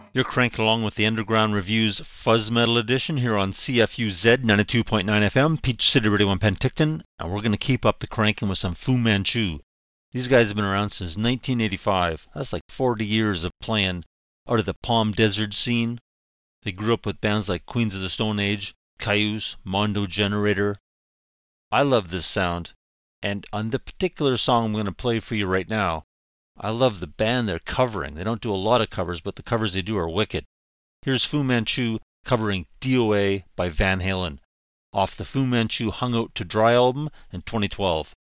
You're cranking along with the Underground Review's Fuzz Metal Edition here on CFUZ 92.9 FM, Peach City Radio in Penticton, and we're going to keep up the cranking with some Fu Manchu. These guys have been around since 1985. That's like 40 years of playing out of the Palm Desert scene. They grew up with bands like Queens of the Stone Age, Cayuse, Mondo Generator. I love this sound, and on the particular song I'm going to play for you right now, I love the band they're covering. They don't do a lot of covers, but the covers they do are wicked. Here's Fu Manchu covering DOA by Van Halen off the Fu Manchu Hung Out to Dry album in 2012.